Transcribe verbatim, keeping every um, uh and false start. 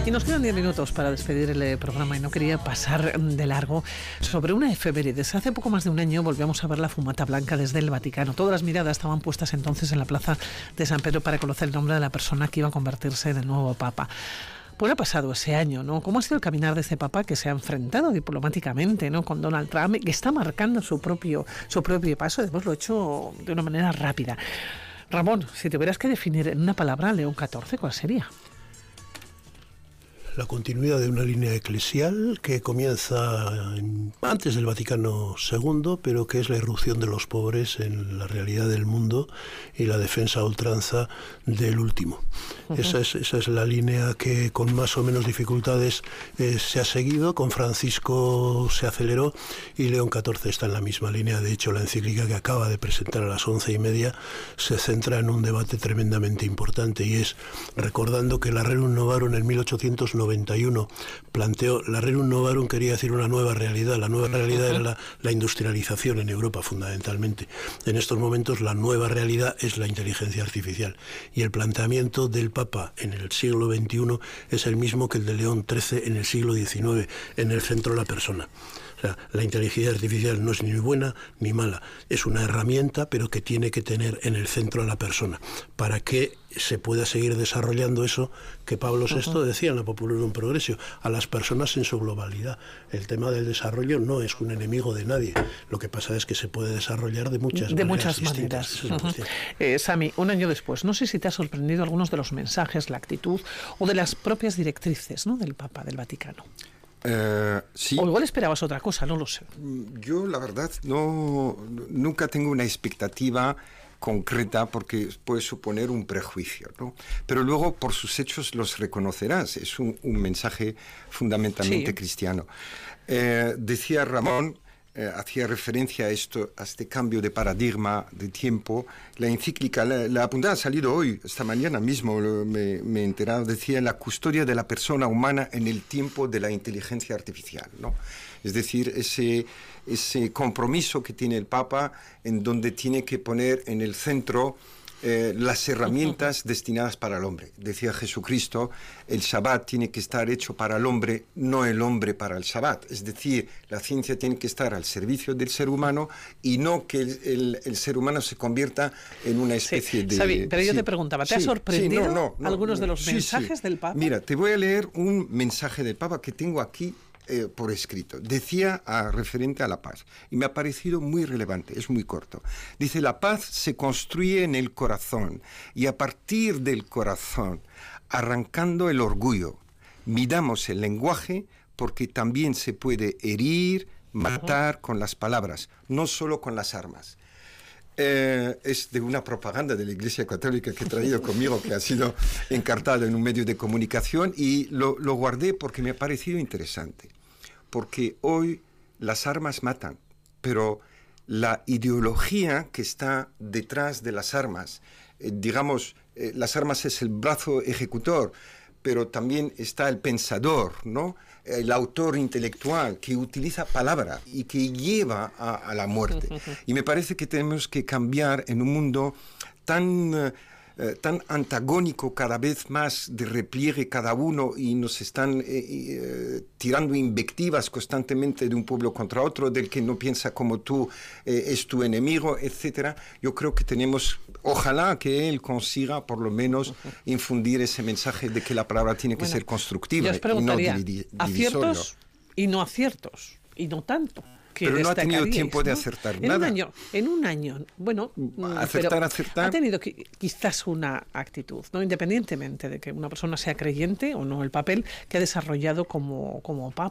Y nos quedan diez minutos para despedir el programa y no quería pasar de largo sobre una efemérides. Hace poco más de un año volvíamos a ver la fumata blanca desde el Vaticano. Todas las miradas estaban puestas entonces en la plaza de San Pedro para conocer el nombre de la persona que iba a convertirse en el nuevo Papa. Pues ha pasado ese año, ¿no? ¿Cómo ha sido el caminar de este Papa que se ha enfrentado diplomáticamente, ¿no?, con Donald Trump, que está marcando su propio, su propio paso? Además lo ha hecho de una manera rápida. Ramón, si tuvieras que definir en una palabra a León catorce, ¿cuál sería? La continuidad de una línea eclesial que comienza en, antes del Vaticano segundo, pero que es la irrupción de los pobres en la realidad del mundo y la defensa a ultranza del último. Uh-huh. Esa es, esa es la línea que con más o menos dificultades eh, se ha seguido. Con Francisco se aceleró y León catorce está en la misma línea. De hecho, la encíclica que acaba de presentar a las once y media se centra en un debate tremendamente importante, y es recordando que la Rerum Novarum en mil ochocientos noventa y uno planteó, la Rerum Novarum quería decir una nueva realidad. La nueva realidad era la, la industrialización en Europa, fundamentalmente. En estos momentos la nueva realidad es la inteligencia artificial, y el planteamiento del Papa en el siglo veintiuno es el mismo que el de León trece en el siglo diecinueve, en el centro de la persona. O sea, la inteligencia artificial no es ni buena ni mala, es una herramienta, pero que tiene que tener en el centro a la persona, para que se pueda seguir desarrollando eso que Pablo sexto decía en la Populorum Progressio, a las personas en su globalidad. El tema del desarrollo no es un enemigo de nadie, lo que pasa es que se puede desarrollar de muchas de maneras. Muchas maneras. Uh-huh. eh, Sami, un año después, no sé si te ha sorprendido algunos de los mensajes, la actitud o de las propias directrices, ¿no?, del Papa, del Vaticano. Uh, sí. O igual esperabas otra cosa, no lo sé. Yo, la verdad, no nunca tengo una expectativa concreta, porque puede suponer un prejuicio, ¿no? Pero luego por sus hechos los reconocerás. Es un, un mensaje fundamentalmente sí. cristiano. Eh, decía Ramón, eh, hacía referencia a esto, a este cambio de paradigma, de tiempo. La encíclica, la, la apuntada ha salido hoy, esta mañana mismo me, me he enterado, decía la custodia de la persona humana en el tiempo de la inteligencia artificial, ¿no? Es decir, ese, ese compromiso que tiene el Papa, en donde tiene que poner en el centro eh, las herramientas destinadas para el hombre. Decía Jesucristo, el Shabbat tiene que estar hecho para el hombre, no el hombre para el Shabbat. Es decir, la ciencia tiene que estar al servicio del ser humano y no que el, el, el ser humano se convierta en una especie sí, de... Sabi, pero yo sí, te preguntaba, ¿te sí, ha sorprendido sí, no, no, no, algunos no, de los sí, mensajes sí. del Papa? Mira, te voy a leer un mensaje del Papa que tengo aquí Eh, por escrito. Decía a, referente a la paz, y me ha parecido muy relevante, es muy corto. Dice, la paz se construye en el corazón, y a partir del corazón, arrancando el orgullo, midamos el lenguaje, porque también se puede herir, matar con las palabras, no solo con las armas. Eh, es de una propaganda de la Iglesia Católica que he traído conmigo, que ha sido encartado en un medio de comunicación, y lo, lo guardé porque me ha parecido interesante. Porque hoy las armas matan, pero la ideología que está detrás de las armas, eh, digamos, eh, las armas es el brazo ejecutor, pero también está el pensador, ¿no?, el autor intelectual que utiliza palabra y que lleva a, a la muerte. Y me parece que tenemos que cambiar en un mundo tan... Eh, Eh, tan antagónico, cada vez más de repliegue cada uno, y nos están eh, eh, tirando invectivas constantemente de un pueblo contra otro, del que no piensa como tú eh, es tu enemigo, etcétera. Yo creo que tenemos, ojalá que él consiga por lo menos infundir ese mensaje de que la palabra tiene que bueno, ser constructiva y no divisoria. ¿Aciertos y no aciertos? Y no tanto. Pero no ha tenido tiempo, ¿no?, de acertar en nada. Un año, en un año, bueno, acertar, pero acertar. Ha tenido quizás una actitud, ¿no?, independientemente de que una persona sea creyente o no, el papel que ha desarrollado como, como Papa.